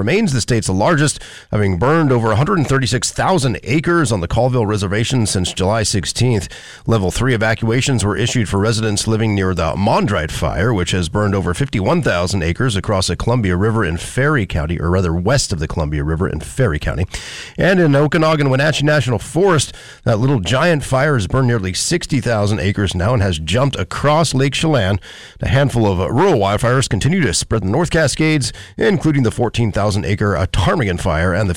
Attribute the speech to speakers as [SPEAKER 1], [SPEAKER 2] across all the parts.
[SPEAKER 1] remains the state's largest, having burned over 136,000 acres on the Colville Reservation since July 16th. Level 3 evacuations were issued for residents living near the Mondrite Fire, which has burned over 51,000 acres across the Columbia River in Ferry County, or rather west of the Columbia River in Ferry County. And in Okanagan-Wenatchee National Forest, that little giant fire has burned nearly 60,000 acres now and has jumped across Lake Chelan. A handful of rural wildfires continue to spread the North Cascades, including the 14,000-acre Ptarmigan Fire and the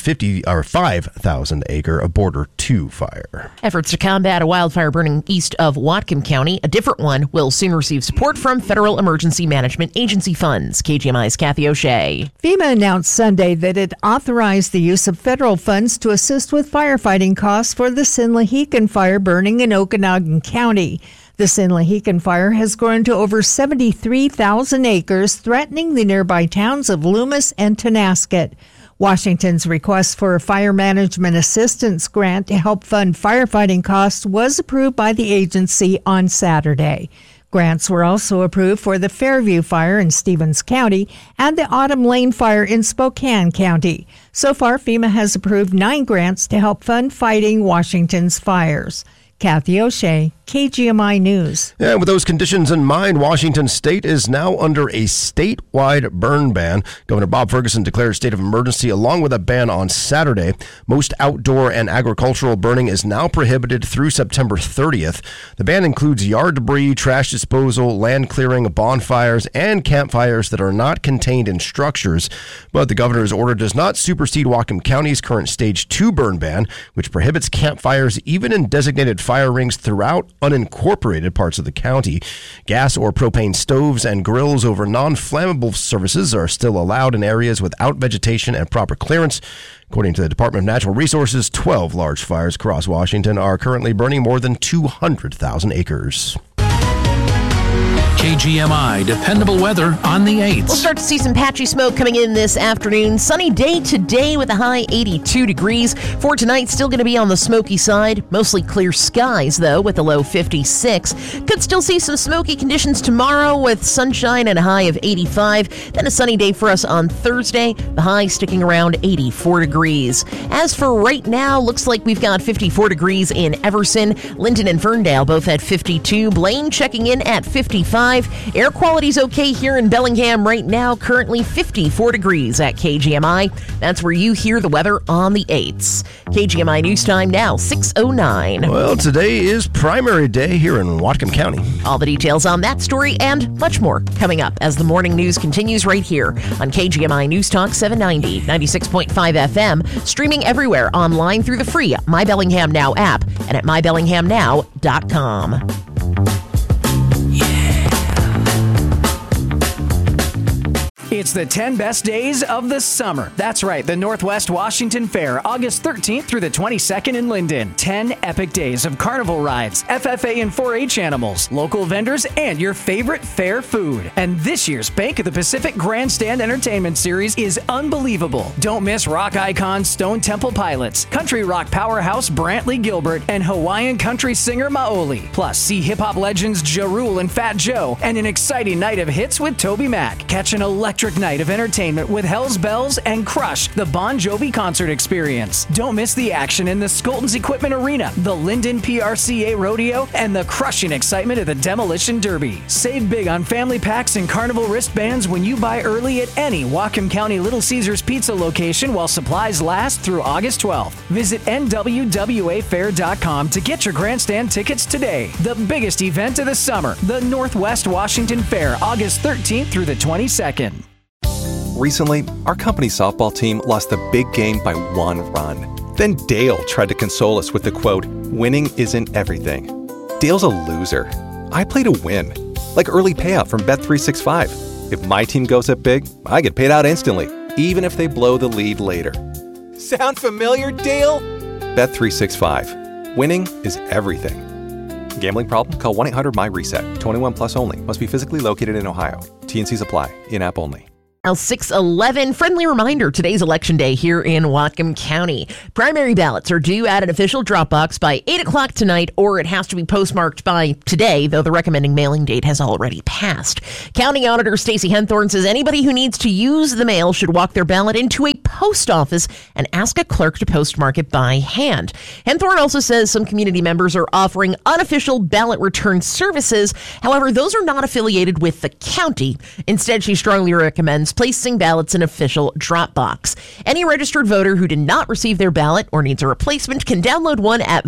[SPEAKER 1] 5,000-acre Border 2 fire.
[SPEAKER 2] Efforts to combat a wildfire burning east of Whatcom County, a different one, will soon receive support from Federal Emergency Management Agency funds. KGMI's Kathy O'Shea.
[SPEAKER 3] FEMA announced Sunday that it authorized the use of federal funds to assist with firefighting costs for the Sinlahecan fire burning in Okanagan County. The Sinlahecan fire has grown to over 73,000 acres, threatening the nearby towns of Loomis and Tonasket. Washington's request for a fire management assistance grant to help fund firefighting costs was approved by the agency on Saturday. Grants were also approved for the Fairview Fire in Stevens County and the Autumn Lane Fire in Spokane County. So far, FEMA has approved 9 grants to help fund fighting Washington's fires. Kathy O'Shea, KGMI News.
[SPEAKER 1] And with those conditions in mind, Washington State is now under a statewide burn ban. Governor Bob Ferguson declared a state of emergency along with a ban on Saturday. Most outdoor and agricultural burning is now prohibited through September 30th. The ban includes yard debris, trash disposal, land clearing, bonfires, and campfires that are not contained in structures. But the governor's order does not supersede Whatcom County's current Stage 2 burn ban, which prohibits campfires even in designated fire rings throughout unincorporated parts of the county. Gas or propane stoves and grills over non-flammable surfaces are still allowed in areas without vegetation and proper clearance. According to the Department of Natural Resources, 12 large fires across Washington are currently burning more than 200,000 acres.
[SPEAKER 4] KGMI dependable weather on the 8th.
[SPEAKER 2] We'll start to see some patchy smoke coming in this afternoon. Sunny day today with a high 82 degrees. For tonight, still going to be on the smoky side. Mostly clear skies, though, with a low 56. Could still see some smoky conditions tomorrow with sunshine and a high of 85. Then a sunny day for us on Thursday. The high sticking around 84 degrees. As for right now, looks like we've got 54 degrees in Everson. Linden and Ferndale both at 52. Blaine checking in at 55. Air quality's okay here in Bellingham right now, currently 54 degrees at KGMI. That's where you hear the weather on the 8th. KGMI News Time now, 6:09.
[SPEAKER 1] Well, today is primary day here in Whatcom County.
[SPEAKER 2] All the details on that story and much more coming up as the morning news continues right here on KGMI News Talk 790, 96.5 FM, streaming everywhere online through the free My Bellingham Now app and at mybellinghamnow.com.
[SPEAKER 5] It's the 10 best days of the summer. That's right, the Northwest Washington Fair, August 13th through the 22nd in Linden. 10 epic days of carnival rides, FFA and 4-H animals, local vendors, and your favorite fair food. And this year's Bank of the Pacific Grandstand Entertainment Series is unbelievable. Don't miss rock icons Stone Temple Pilots, country rock powerhouse Brantley Gilbert, and Hawaiian country singer Maoli. Plus, see hip-hop legends Ja Rule and Fat Joe, and an exciting night of hits with Toby Mac. Catch an electric night of entertainment with Hell's Bells and Crush, the Bon Jovi concert experience. Don't miss the action in the Skolton's Equipment Arena, the Linden PRCA Rodeo, and the crushing excitement of the Demolition Derby. Save big on family packs and carnival wristbands when you buy early at any Whatcom County Little Caesars Pizza location while supplies last through August 12th. Visit nwwafair.com to get your grandstand tickets today. The biggest event of the summer, the Northwest Washington Fair, August 13th through the 22nd.
[SPEAKER 6] Recently, our company softball team lost the big game by 1 run. Then Dale tried to console us with the quote, "Winning isn't everything." Dale's a loser. I play to win. Like early payout from Bet365. If my team goes up big, I get paid out instantly, even if they blow the lead later. Sound familiar, Dale? Bet365. Winning is everything. Gambling problem? Call 1-800-MY-RESET. 21 plus only. Must be physically located in Ohio. T&Cs apply. In-app only.
[SPEAKER 2] Now 6:11, friendly reminder, today's election day here in Whatcom County. Primary ballots are due at an official drop box by 8 o'clock tonight, or it has to be postmarked by today, though the recommending mailing date has already passed. County Auditor Stacey Henthorne says anybody who needs to use the mail should walk their ballot into a post office and ask a clerk to postmark it by hand. Henthorne also says some community members are offering unofficial ballot return services. However, those are not affiliated with the county. Instead, she strongly recommends placing ballots in official drop box. Any registered voter who did not receive their ballot or needs a replacement can download one at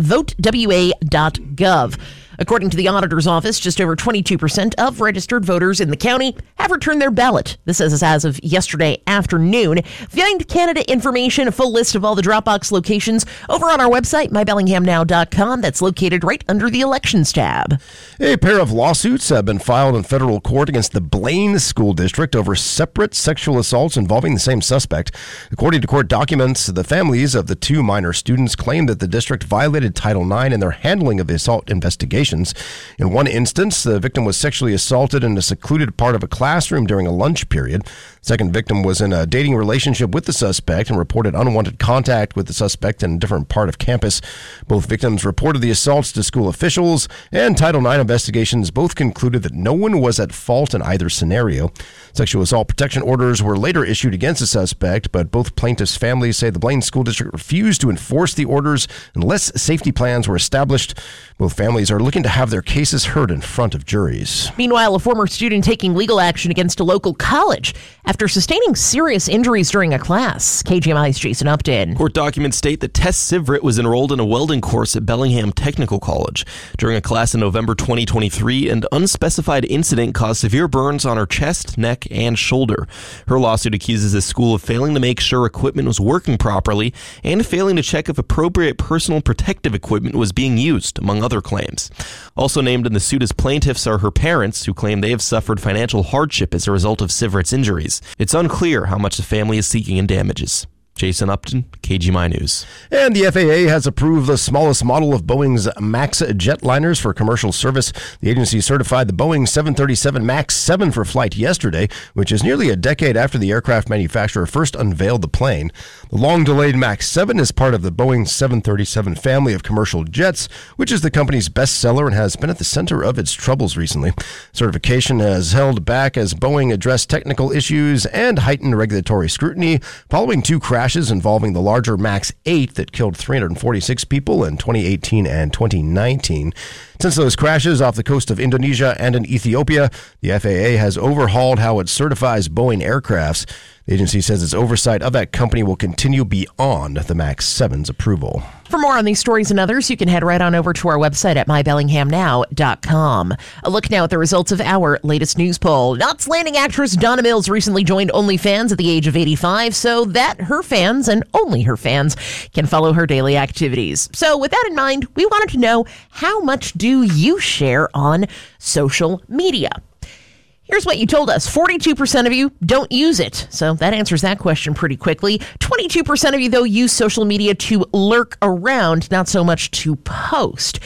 [SPEAKER 2] votewa.gov. According to the auditor's office, just over 22% of registered voters in the county have returned their ballot. This is as of yesterday afternoon. Find candidate information, a full list of all the Dropbox locations over on our website, mybellinghamnow.com. That's located right under the Elections tab.
[SPEAKER 1] A pair of lawsuits have been filed in federal court against the Blaine School District over separate sexual assaults involving the same suspect. According to court documents, the families of the two minor students claim that the district violated Title IX in their handling of the assault investigation. In one instance, the victim was sexually assaulted in a secluded part of a classroom during a lunch period. The second victim was in a dating relationship with the suspect and reported unwanted contact with the suspect in a different part of campus. Both victims reported the assaults to school officials, and Title IX investigations both concluded that no one was at fault in either scenario. Sexual assault protection orders were later issued against the suspect, but both plaintiffs' families say the Blaine School District refused to enforce the orders unless safety plans were established. Both families are looking to have their cases heard in front of juries.
[SPEAKER 2] Meanwhile, a former student taking legal action against a local college after sustaining serious injuries during a class. KGMI's Jason Upton.
[SPEAKER 7] Court documents state that Tess Sivrit was enrolled in a welding course at Bellingham Technical College. During a class in November 2023, an unspecified incident caused severe burns on her chest, neck, and shoulder. Her lawsuit accuses the school of failing to make sure equipment was working properly and failing to check if appropriate personal protective equipment was being used, among other claims. Also named in the suit as plaintiffs are her parents, who claim they have suffered financial hardship as a result of Sivrit's injuries. It's unclear how much the family is seeking in damages. Jason Upton, KGMI News.
[SPEAKER 1] And the FAA has approved the smallest model of Boeing's MAX jetliners for commercial service. The agency certified the Boeing 737 MAX 7 for flight yesterday, which is nearly a decade after the aircraft manufacturer first unveiled the plane. The long-delayed MAX 7 is part of the Boeing 737 family of commercial jets, which is the company's bestseller and has been at the center of its troubles recently. Certification has held back as Boeing addressed technical issues and heightened regulatory scrutiny following two crashes involving the larger MAX 8 that killed 346 people in 2018 and 2019. Since those crashes off the coast of Indonesia and in Ethiopia, the FAA has overhauled how it certifies Boeing aircrafts. The agency says its oversight of that company will continue beyond the MAX 7's approval.
[SPEAKER 2] For more on these stories and others, you can head right on over to our website at mybellinghamnow.com. A look now at the results of our latest news poll. Knots Landing actress Donna Mills recently joined OnlyFans at the age of 85, so that her fans, and only her fans, can follow her daily activities. So with that in mind, we wanted to know, how much do you share on social media? Here's what you told us. 42% of you don't use it. So that answers that question pretty quickly. 22% of you, though, use social media to lurk around, not so much to post.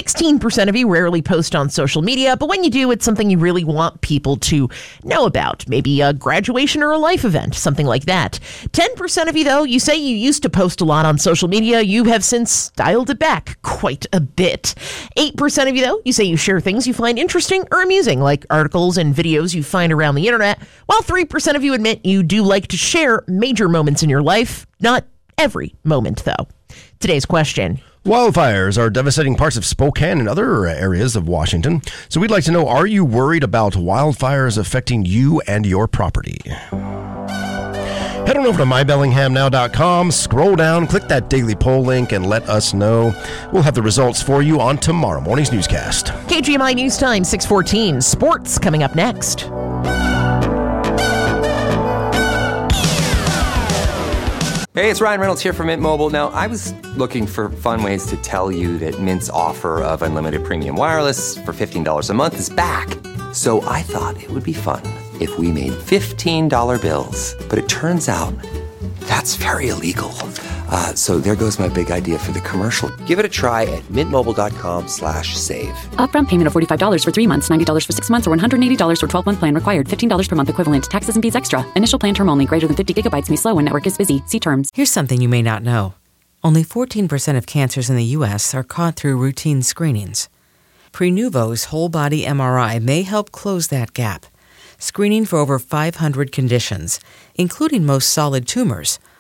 [SPEAKER 2] 16% of you rarely post on social media, but when you do, it's something you really want people to know about. Maybe a graduation or a life event, something like that. 10% of you, though, you say you used to post a lot on social media. You have since dialed it back quite a bit. 8% of you, though, you say you share things you find interesting or amusing, like articles and videos you find around the internet, while 3% of you admit you do like to share major moments in your life. Not every moment, though. Today's question.
[SPEAKER 1] Wildfires are devastating parts of Spokane and other areas of Washington. So we'd like to know, are you worried about wildfires affecting you and your property? Head on over to mybellinghamnow.com, scroll down, click that daily poll link, and let us know. We'll have the results for you on tomorrow morning's newscast.
[SPEAKER 2] KGMI News Time, 6:14. Sports coming up next.
[SPEAKER 8] Hey, it's Ryan Reynolds here from Mint Mobile. Now, I was looking for fun ways to tell you that Mint's offer of unlimited premium wireless for $15 a month is back. So I thought it would be fun if we made $15 bills. But it turns out that's very illegal. So there goes my big idea for the commercial. Give it a try at mintmobile.com/save.
[SPEAKER 9] Upfront payment of $45 for 3 months, $90 for 6 months, or $180 for 12-month plan required. $15 per month equivalent. Taxes and fees extra. Initial plan term only. Greater than 50 gigabytes may slow when network is busy. See terms.
[SPEAKER 10] Here's something you may not know. Only 14% of cancers in the U.S. are caught through routine screenings. Prenuvo's whole-body MRI may help close that gap. Screening for over 500 conditions, including most solid tumors,